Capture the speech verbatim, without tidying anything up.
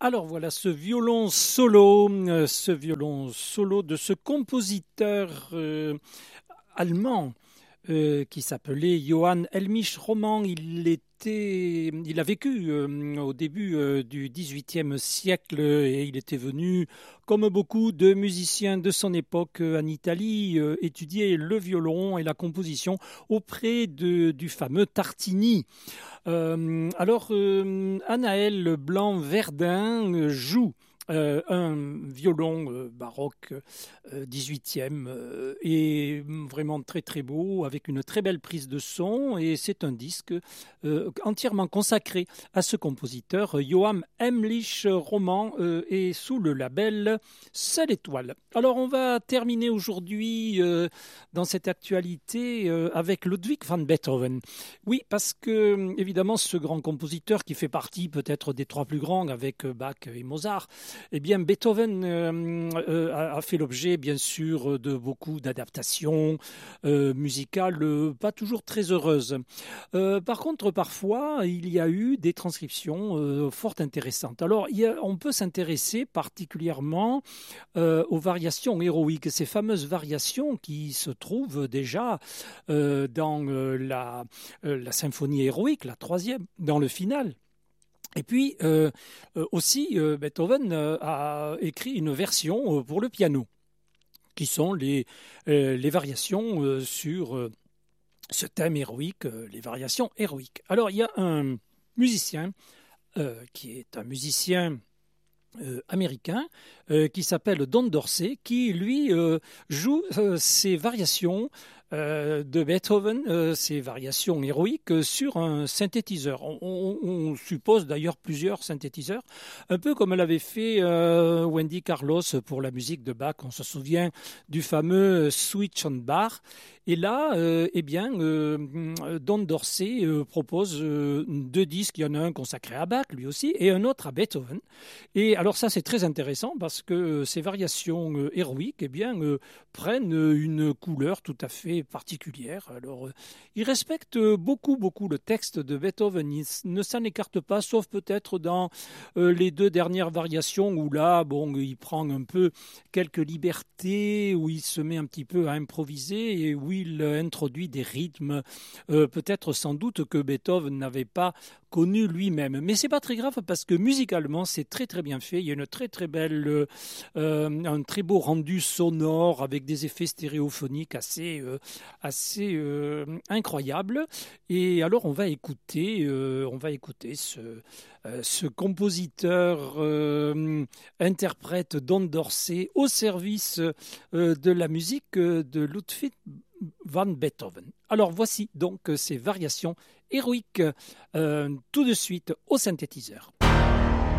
Alors voilà ce violon solo, euh, ce violon solo de ce compositeur euh, allemand euh, qui s'appelait Johann Helmich Roman. Il était, il a vécu euh, au début euh, du dix-huitième siècle et il était venu, comme beaucoup de musiciens de son époque, euh, en Italie, euh, étudier le violon et la composition auprès de, du fameux Tartini. Euh, alors, euh, Anaël Blanc-Verdun euh, joue euh, un violon euh, baroque euh, dix-huitième euh, et vraiment très très beau, avec une très belle prise de son, et c'est un disque euh, entièrement consacré à ce compositeur, Johann Emlich Roman, euh, et sous le label Seule Étoile. Alors on va terminer aujourd'hui euh, dans cette actualité euh, avec Ludwig van Beethoven. Oui, parce que, évidemment, ce grand compositeur qui fait partie peut-être des trois plus grands avec Bach et Mozart, eh bien, Beethoven euh, euh, a fait l'objet, bien sûr, de beaucoup d'adaptations euh, musicales, euh, pas toujours très heureuses. Euh, par contre, parfois, il y a eu des transcriptions euh, fort intéressantes. Alors, il y a, on peut s'intéresser particulièrement euh, aux variations héroïques, ces fameuses variations qui se trouvent déjà euh, dans euh, la, euh, la symphonie héroïque, la troisième, dans le final. Et puis euh, euh, aussi, euh, Beethoven euh, a écrit une version euh, pour le piano, qui sont les, euh, les variations euh, sur euh, ce thème héroïque, euh, les variations héroïques. Alors, il y a un musicien euh, qui est un musicien Euh, américain euh, qui s'appelle Don Dorsey, qui lui euh, joue euh, ces variations euh, de Beethoven, euh, ces variations héroïques euh, sur un synthétiseur. On, on, on suppose d'ailleurs plusieurs synthétiseurs, un peu comme l'avait fait euh, Wendy Carlos pour la musique de Bach. On se souvient du fameux Switch on Bar. Et là, euh, eh bien, euh, Don Dorsey euh, propose euh, deux disques. Il y en a un consacré à Bach, lui aussi, et un autre à Beethoven. Et alors ça, c'est très intéressant parce que ces variations euh, héroïques, eh bien, euh, prennent une couleur tout à fait particulière. Alors, euh, il respecte beaucoup, beaucoup le texte de Beethoven. Il ne s'en écarte pas, sauf peut-être dans euh, les deux dernières variations où là, bon, il prend un peu quelques libertés, où il se met un petit peu à improviser et où il introduit des rythmes, euh, peut-être sans doute que Beethoven n'avait pas connu lui-même. Mais c'est pas très grave parce que musicalement, c'est très très bien fait. Il y a une très très belle, euh, un très beau rendu sonore avec des effets stéréophoniques assez, euh, assez euh, incroyables. Et alors on va écouter, euh, on va écouter ce, euh, ce compositeur euh, interprète Don Dorsey au service euh, de la musique de Ludwig van Beethoven. Alors voici donc ces variations héroïques euh, tout de suite au synthétiseur.